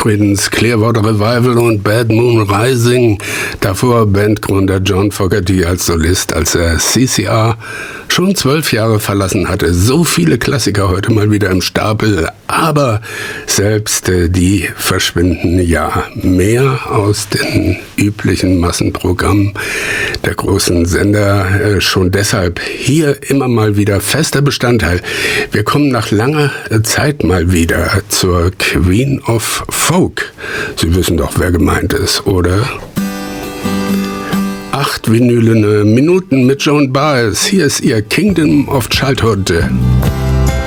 Creedence Clearwater Revival und Bad Moon Rising. Davor Bandgründer John Fogerty als Solist, als er CCR schon 12 Jahre verlassen hatte. So viele Klassiker heute mal wieder im Stapel, aber selbst die verschwinden ja mehr aus den üblichen Massenprogrammen der großen Sender. Schon deshalb hier immer mal wieder fester Bestandteil. Wir kommen nach langer Zeit mal wieder zur Queen of Folk. Sie wissen doch, wer gemeint ist, oder? 8 vinylene Minuten mit Joan Baez. Hier ist ihr Kingdom of Childhood.